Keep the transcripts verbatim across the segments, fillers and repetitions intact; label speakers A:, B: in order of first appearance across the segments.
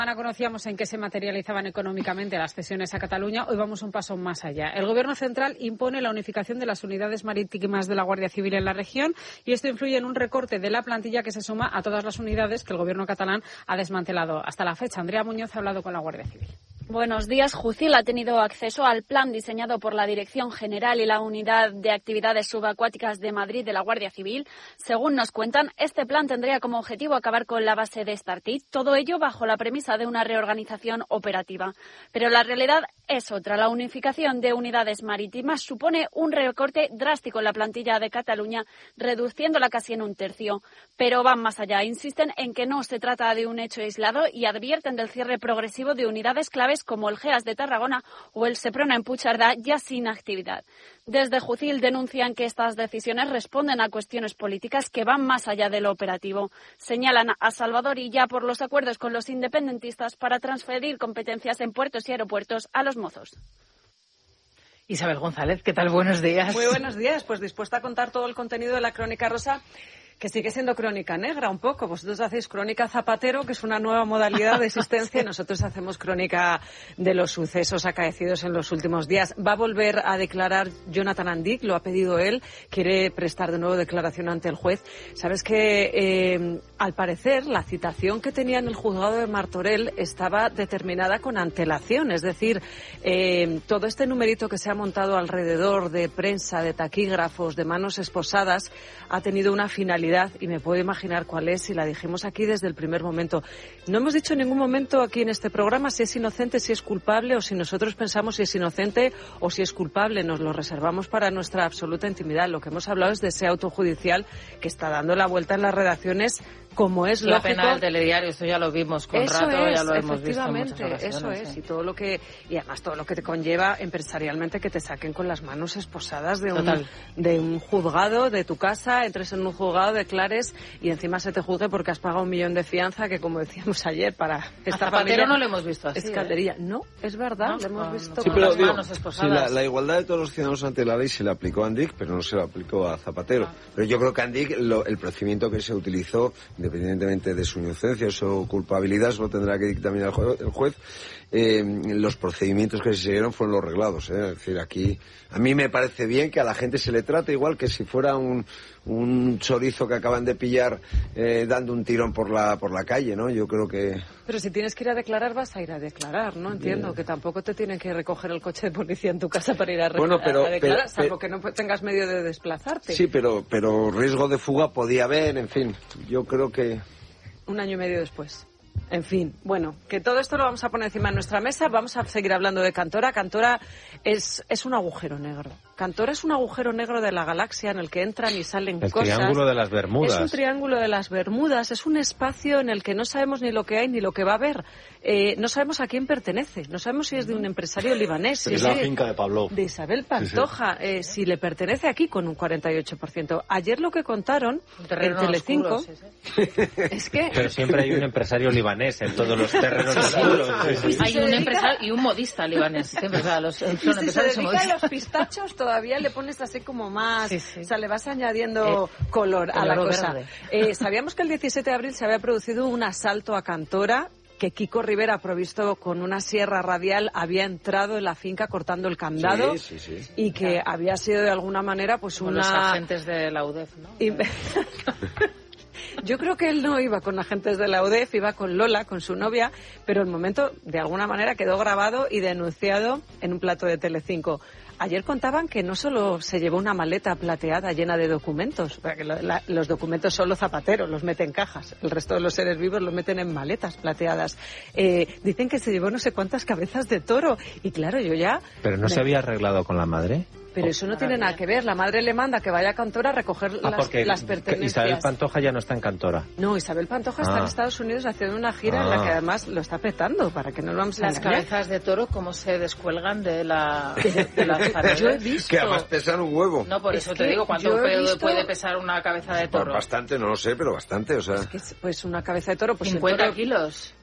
A: Ana, conocíamos en qué se materializaban económicamente las cesiones a Cataluña. Hoy vamos un paso más allá. El Gobierno central impone la unificación de las unidades marítimas de la Guardia Civil en la región y esto influye en un recorte de la plantilla que se suma a todas las unidades que el Gobierno catalán ha desmantelado hasta la fecha. Andrea Muñoz ha hablado con la Guardia Civil.
B: Buenos días. Jucil ha tenido acceso al plan diseñado por la Dirección General y la Unidad de Actividades Subacuáticas de Madrid de la Guardia Civil. Según nos cuentan, este plan tendría como objetivo acabar con la base de Estartit, todo ello bajo la premisa de una reorganización operativa. Pero la realidad es otra. La unificación de unidades marítimas supone un recorte drástico en la plantilla de Cataluña, reduciéndola casi en un tercio. Pero van más allá. Insisten en que no se trata de un hecho aislado y advierten del cierre progresivo de unidades claves como el GEAS de Tarragona o el Seprona en Puigcerdá, ya sin actividad. Desde Jucil denuncian que estas decisiones responden a cuestiones políticas que van más allá de lo operativo. Señalan a Salvador Illa por los acuerdos con los independentistas para transferir competencias en puertos y aeropuertos a los mozos.
C: Isabel González, ¿qué tal? Buenos días.
D: Muy buenos días, pues dispuesta a contar todo el contenido de la Crónica Rosa, que sigue siendo crónica negra un poco. Vosotros hacéis crónica Zapatero, que es una nueva modalidad de existencia, y nosotros hacemos crónica de los sucesos acaecidos en los últimos días. Va a volver a declarar Jonathan Andic, lo ha pedido él, quiere prestar de nuevo declaración ante el juez. Sabes que, eh, al parecer, la citación que tenía en el juzgado de Martorell estaba determinada con antelación, es decir, eh, todo este numerito que se ha montado alrededor de prensa, de taquígrafos, de manos esposadas, ha tenido una finalidad y me puedo imaginar cuál es, y la dijimos aquí desde el primer momento. No hemos dicho en ningún momento aquí en este programa si es inocente, si es culpable, o si nosotros pensamos si es inocente o si es culpable. Nos lo reservamos para nuestra absoluta intimidad. Lo que hemos hablado es de ese auto judicial que está dando la vuelta en las redacciones, como es
C: la
D: lógico.
C: La pena del telediario, esto ya lo vimos con
D: eso
C: rato,
D: es,
C: ya lo hemos visto en muchas
D: efectivamente, eso es,
C: ¿eh?
D: y todo lo que y además todo lo que te conlleva empresarialmente, que te saquen con las manos esposadas de un, de un juzgado, de tu casa, entres en un juzgado, declares y encima se te juzgue porque has pagado un millón de fianza, que como decíamos ayer, para esta
C: a
D: familia
C: no lo hemos visto así,
D: es caldería. ¿eh? No, es verdad,
C: no,
D: lo hemos
C: no,
D: visto
C: no,
E: sí,
D: con
E: pero,
D: las
E: digo,
D: manos
E: esposadas. Sí, la, la igualdad de todos los ciudadanos ante la ley se le aplicó a Andic, pero no se le aplicó a Zapatero. Ah. Pero yo creo que Andic, lo, el procedimiento que se utilizó, independientemente de su inocencia o culpabilidad, eso lo tendrá que dictaminar el juez, el juez. Eh, los procedimientos que se siguieron fueron los reglados, ¿eh? Es decir, aquí a mí me parece bien que a la gente se le trate igual que si fuera un, un chorizo que acaban de pillar eh, dando un tirón por la por la calle, ¿no? Yo creo que...
D: Pero si tienes que ir a declarar, vas a ir a declarar, ¿no? Entiendo yeah. que tampoco te tienen que recoger el coche de policía en tu casa para ir a,
E: bueno, pero,
D: a declarar,
E: pero,
D: salvo
E: pero,
D: que no tengas medio de desplazarte.
E: Sí, pero, pero riesgo de fuga podía haber, en fin, yo creo que...
D: Un año y medio después. En fin, bueno, que todo esto lo vamos a poner encima de nuestra mesa. Vamos a seguir hablando de Cantora. Cantora es, es un agujero negro. Cantora es un agujero negro de la galaxia en el que entran y salen
F: el
D: cosas.
F: El triángulo de las Bermudas.
D: Es un triángulo de las Bermudas. Es un espacio en el que no sabemos ni lo que hay ni lo que va a haber. Eh, no sabemos a quién pertenece. No sabemos si es de un empresario libanés. Si
F: es
D: es
F: la
D: de,
F: finca de Pablo.
D: De Isabel Pantoja. Sí, sí. Eh, si le pertenece aquí con un cuarenta y ocho por ciento. Ayer lo que contaron en Telecinco...
C: Oscuro, sí, sí.
D: Es que...
F: Pero siempre hay un empresario libanés en todos los terrenos oscuros.
C: Sí, sí. Hay un empresario y un modista libanés. Siempre, o sea, los, son
D: y si
C: empresarios
D: se dedica
C: modistas.
D: a los pistachos, todavía le pones así como más...
C: Sí, sí.
D: O sea, le vas añadiendo eh, color a la cosa. Eh, Sabíamos que el diecisiete de abril se había producido un asalto a Cantora, que Kiko Rivera, provisto con una sierra radial, había entrado en la finca cortando el candado,
E: sí, sí, sí.
D: y que claro. había sido de alguna manera pues
C: como
D: una...
C: los agentes de la U D E F, ¿no?
D: Y... Yo creo que él no iba con agentes de la U D E F, iba con Lola, con su novia, pero el momento de alguna manera quedó grabado y denunciado en un plato de Telecinco. Ayer contaban que no solo se llevó una maleta plateada llena de documentos, porque lo, la, los documentos solo Zapatero los mete en cajas, el resto de los seres vivos los meten en maletas plateadas. Eh, dicen que se llevó no sé cuántas cabezas de toro, y claro, yo ya...
F: ¿Pero no
D: me...
F: se había arreglado con la madre?
D: Pero eso no tiene nada que ver. La madre le manda que vaya a Cantora a recoger
F: ah,
D: las, las pertenencias.
F: Isabel Pantoja ya no está en Cantora.
D: No, Isabel Pantoja ah. está en Estados Unidos haciendo una gira ah. en la que además lo está petando, para que no lo vamos a
C: Las
D: engañar.
C: cabezas de toro, cómo se descuelgan de, la, de las paredes.
D: Yo he visto...
E: Que además pesan un huevo.
C: No, por
D: es
C: eso te digo, ¿cuánto puede,
D: visto...
C: puede pesar una cabeza de toro?
E: Pues bastante, no lo sé, pero bastante, o sea...
D: Es que, pues una cabeza de toro... Pues
C: cincuenta
D: toro...
C: kilos.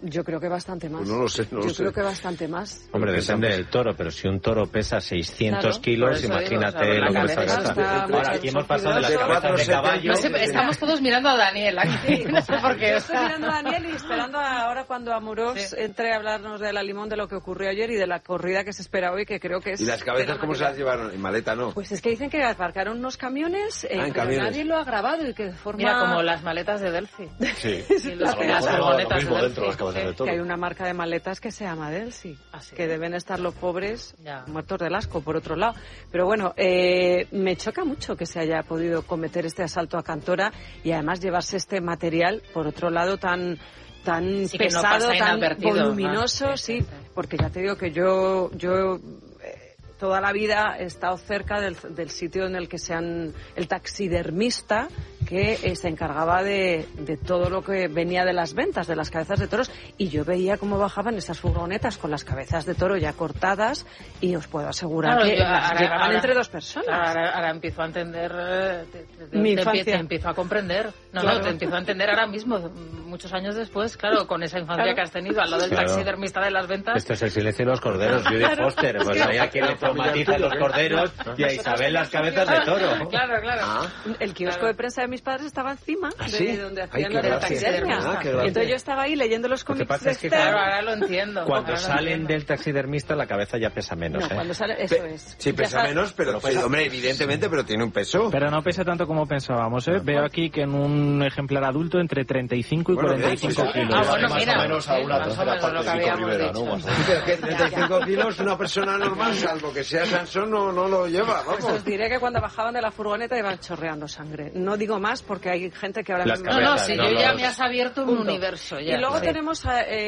D: Yo creo que bastante más.
E: Pues no lo sé, no
D: Yo
E: lo
D: creo
E: sé.
D: que bastante más.
F: Hombre, depende del toro, pero si un toro pesa seiscientos
C: Claro,
F: kilos,
C: por eso
F: imagínate
C: digo, o sea,
F: lo
C: la
F: que pesa
C: cabeza
F: esa
C: está
F: cabeza. Ahora, aquí hemos pasado de las cabezas de caballo.
C: No sé, estamos todos mirando a Daniel aquí. No sé por qué.
D: Yo estoy mirando a Daniel y esperando a ahora cuando Amorós
C: Sí.
D: entre a hablarnos de la Limón, de lo que ocurrió ayer y de la corrida que se espera hoy, que creo que es...
E: ¿Y las cabezas cómo se las llevaron? ¿En maleta no?
D: Pues es que dicen que aparcaron unos camiones, eh,
E: Ah, en
D: pero
E: camiones.
D: nadie lo ha grabado y que de forma...
C: Mira, como las maletas de Delphi.
G: Sí.
C: Y los-
G: A lo
C: las
G: mejor lo
C: furgonetas
G: mismo
C: de
G: dentro de las
C: Delphi.
G: cabezas de
C: Sí.
G: toro.
D: Que hay una marca de maletas que se llama Delsi,
C: Ah, sí.
D: que deben estar los pobres
C: Ya.
D: muertos del asco, por otro lado. Pero bueno, eh, me choca mucho que se haya podido cometer este asalto a Cantora y además llevarse este material, por otro lado, tan tan
C: Sí, que no
D: pesado,
C: pasa
D: tan
C: inadvertido,
D: voluminoso,
C: ¿no?
D: sí,
C: Sí, sí, sí.
D: porque ya te digo que yo yo eh, toda la vida he estado cerca del, del sitio en el que se han el taxidermista que eh, se encargaba de, de todo lo que venía de las ventas de las cabezas de toros, y yo veía cómo bajaban esas furgonetas con las cabezas de toro ya cortadas, y os puedo asegurar
C: Claro,
D: que
C: yo
D: las
C: ahora-
D: llevaban
C: ahora-
D: entre dos personas.
C: Ahora, ahora empiezo a entender, eh, te, te- te-
D: Mi
C: te
D: infancia.
C: empie- te empiezo a comprender. No,
D: Claro.
C: no, te empiezo a entender ahora mismo, muchos años después, claro, con esa infancia
D: Claro.
C: que has tenido al lado del
F: Claro.
C: taxidermista de las ventas.
F: Esto es El silencio de los corderos, Judy Foster. Pues ahí a quien le traumatizan los corderos y a Isabel las cabezas de toro.
C: Claro, claro.
D: El kiosco
C: Claro.
D: de prensa de mis padres estaba encima
E: ¿Ah,
D: de
E: sí?
D: donde
E: Ay,
D: hacían
E: qué
D: la de la
E: gracia.
D: taxidermia.
E: Ah, qué
D: Y
E: gracia.
D: entonces yo estaba ahí leyendo los
F: Lo que
D: cómics
F: pasa
D: de
F: es que,
D: Esther.
C: Claro, ahora lo entiendo.
F: Cuando
C: ahora lo
F: salen
C: entiendo.
F: del taxidermista, la cabeza ya pesa menos,
D: No,
F: ¿eh?
D: cuando sale, eso es.
E: Sí,
D: Ya
E: pesa
D: sabes-
E: menos, pero, pues, hombre, evidentemente, pero tiene un peso.
H: Pero no pesa tanto como pensábamos, ¿eh? Veo aquí que en un ejemplar adulto entre treinta y cinco y
E: Bueno,
H: cuarenta y cinco
E: bien, pues,
H: kilos.
C: Ah, bueno,
G: más
C: mira,
G: o menos a
C: sí,
G: una
C: más o
G: tercera
C: menos
G: parte
C: lo
G: de
C: que
G: Kiko
C: habíamos
G: Rivera, ¿no?
C: dicho.
G: Más o
E: Sí,
G: menos.
E: pero es que treinta y cinco kilos una persona normal, salvo que sea Sansón, no, no lo lleva,
D: Pues
E: vamos.
D: os diré que cuando bajaban de la furgoneta iban chorreando sangre. No digo más porque hay gente que ahora
F: Las
D: mismo...
C: No, no,
F: cabezas,
C: si
F: no,
C: yo ya
F: los-
C: me has abierto un
D: Punto.
C: universo. Ya.
D: Y luego
C: Sí.
D: tenemos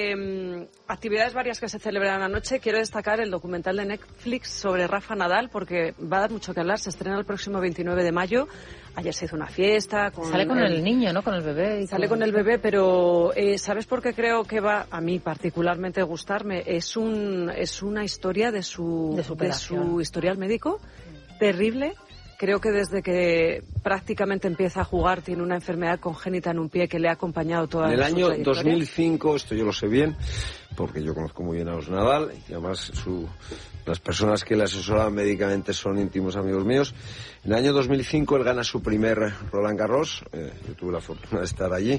D: eh, actividades varias que se celebran anoche. Quiero destacar el documental de Netflix sobre Rafa Nadal, porque va a dar mucho que hablar. Se estrena el próximo veintinueve de mayo. Ayer se hizo una fiesta. Con
C: Sale con el niño, ¿no? Con el bebé. y
D: Sale con el bebé, pero eh, ¿sabes por qué creo que va a mí particularmente gustarme? Es un es una historia de su
C: De superación.
D: su historial médico terrible. Creo que desde que prácticamente empieza a jugar tiene una enfermedad congénita en un pie que le ha acompañado toda
E: En el
D: su
E: año
D: trayectoria.
E: dos mil cinco, esto yo lo sé bien, porque yo conozco muy bien a los Nadal, y además su, las personas que le asesoran médicamente son íntimos amigos míos. En el año dos mil cinco él gana su primer Roland Garros, eh, yo tuve la fortuna de estar allí,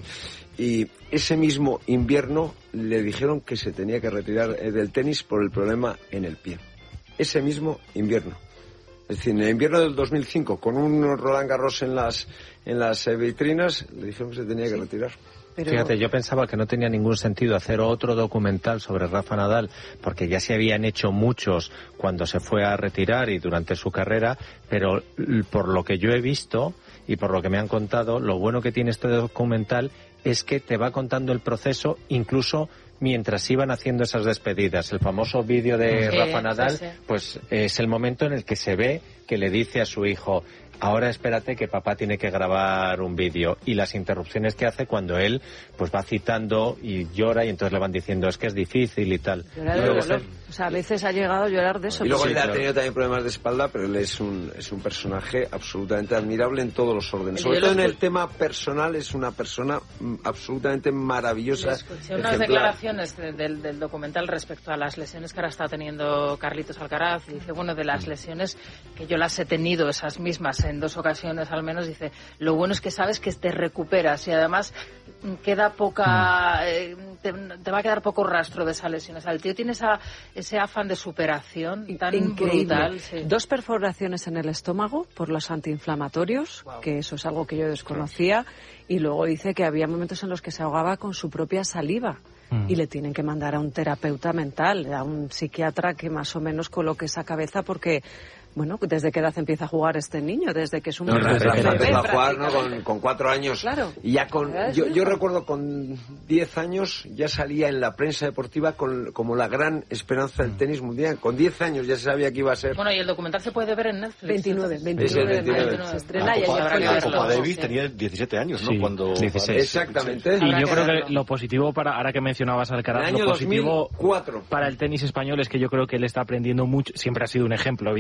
E: y ese mismo invierno le dijeron que se tenía que retirar eh, del tenis por el problema en el pie. Ese mismo invierno. Es decir, en el invierno del dos mil cinco, con un Roland Garros en las en las eh, vitrinas, le dijeron que se tenía que retirar.
D: Pero-
F: Fíjate, yo pensaba que no tenía ningún sentido hacer otro documental sobre Rafa Nadal, porque ya se habían hecho muchos cuando se fue a retirar y durante su carrera, pero l- por lo que yo he visto y por lo que me han contado, lo bueno que tiene este documental es que te va contando el proceso incluso mientras iban haciendo esas despedidas. El famoso vídeo de
C: Sí,
F: Rafa Nadal,
C: sí, sí.
F: pues es el momento en el que se ve que le dice a su hijo: ahora espérate que papá tiene que grabar un vídeo, y las interrupciones que hace cuando él pues va citando y llora, y entonces le van diciendo es que es difícil y tal.
D: Llorar de
F: Debe
D: dolor.
F: ser-
D: O sea, a veces ha llegado a llorar de eso.
E: Y luego
F: Sí,
E: él ha
F: claro.
E: tenido también problemas de espalda, pero él es un, es un personaje absolutamente admirable en todos los órdenes.
C: Yo
E: Sobre
C: lo
E: todo en
C: escu-
E: el tema personal, es una persona mm, absolutamente maravillosa.
C: Escuché unas
E: ejemplar.
C: declaraciones de- del, del documental respecto a las lesiones que ahora está teniendo Carlitos Alcaraz, y dice, bueno, de las lesiones que yo las he tenido, esas mismas, en dos ocasiones al menos, dice, lo bueno es que sabes que te recuperas y además mm, queda poca, eh, te, te va a quedar poco rastro de esa lesión. O sea, el tío tiene esa, ese afán de superación tan
D: Increíble.
C: brutal. Sí.
D: Dos perforaciones en el estómago por los antiinflamatorios,
C: Wow.
D: que eso es algo que yo desconocía, y luego dice que había momentos en los que se ahogaba con su propia saliva.
H: Mm.
D: Y le tienen que mandar a un terapeuta mental, a un psiquiatra que más o menos coloque esa cabeza, porque, bueno, ¿desde qué edad empieza a jugar este niño? Desde que es un
E: No,
D: bebé,
E: Rafa empezó a jugar, ¿no?
D: prácticamente.
E: con, con cuatro años.
D: Claro.
E: Y ya con,
D: La edad de
E: yo,
D: su
E: yo
D: hijo.
E: recuerdo con diez años ya salía en la prensa deportiva con, como la gran esperanza del tenis mundial. Con diez años ya se sabía que iba a ser.
C: Bueno, y el documental se puede ver en Netflix.
D: veintinueve,
C: entonces.
D: veintinueve de mayo
E: veintinueve.
D: se estrena
G: La
D: y
G: Copa,
D: ayer fue el
C: habrá que
G: la
C: verlo.
G: Copa
C: Sí.
G: Davis tenía diecisiete años, ¿no?
H: Sí,
G: Cuando
F: dieciséis.
E: Exactamente.
H: Y
C: Habrá
H: yo
C: que
H: creo
C: verlo.
H: que lo positivo, para ahora que mencionabas al
E: En el
H: Alcaraz,
E: año
H: lo positivo
E: dos mil cuatro.
H: para el tenis español es que yo creo que él está aprendiendo mucho, siempre ha sido un ejemplo, evidentemente,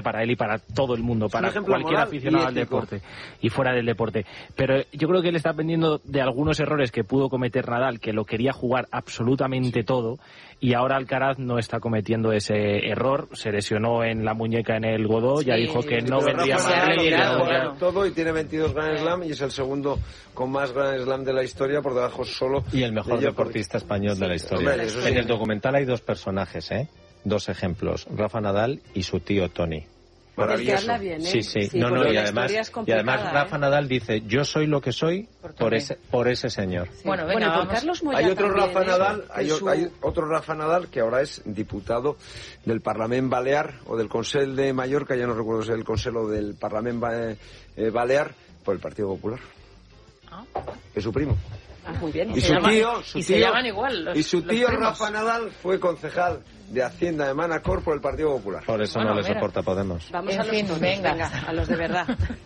H: para él y para todo el mundo, para cualquier
E: moral
H: aficionado al deporte y fuera del deporte. Pero yo creo que él está aprendiendo de algunos errores que pudo cometer Nadal, que lo quería jugar absolutamente todo, y ahora Alcaraz no está cometiendo ese error. Se lesionó en la muñeca en el Godó, sí, ya dijo que no vendría
E: más todo y tiene veintidós Grand Slam y es el segundo con más Grand Slam de la historia, por debajo solo
F: y el mejor deportista español sí, de la historia. Hombre, en el documental hay dos personajes, ¿eh? Dos ejemplos, Rafa Nadal y su tío Tony.
D: Maravilloso. Bien, ¿eh?
F: Sí, sí, sí, no, no, y además, y además Rafa ¿eh? Nadal dice, yo soy lo que soy por, por ese por ese señor.
D: Sí. Bueno, venga, bueno, Carlos Moya
E: hay otro
D: también,
E: Rafa
D: ¿eh?
E: Nadal, hay,
D: su...
E: hay otro Rafa Nadal que ahora es diputado del Parlament Balear o del Consell de Mallorca, ya no recuerdo si es el Consell o del Parlament Balear, por el Partido Popular. ¿Ah? Es su primo.
D: Ah, muy bien.
E: Y, y su llaman, tío, su
C: y
E: tío,
C: se llaman igual los,
E: y su tío
C: primos.
E: Rafa Nadal fue concejal de Hacienda de Manacor por el Partido Popular.
F: Por eso
C: bueno,
F: no le
C: mira.
F: soporta Podemos.
D: Vamos
C: en
D: a los
C: fin,
D: todos,
C: venga.
D: venga, a los de verdad.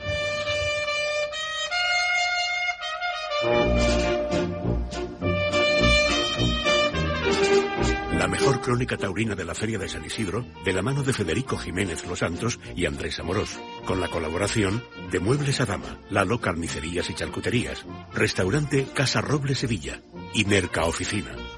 G: La mejor crónica taurina de la Feria de San Isidro, de la mano de Federico Jiménez Los Santos y Andrés Amorós, con la colaboración de Muebles Adama, Lalo Carnicerías y Charcuterías, Restaurante Casa Roble Sevilla y Merca Oficina.